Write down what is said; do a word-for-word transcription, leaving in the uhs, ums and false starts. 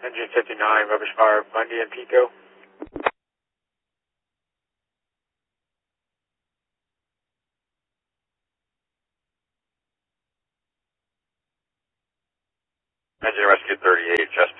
Engine fifty-nine, rubbish fire, Bundy and Pico. Engine rescue thirty-eight, Chester.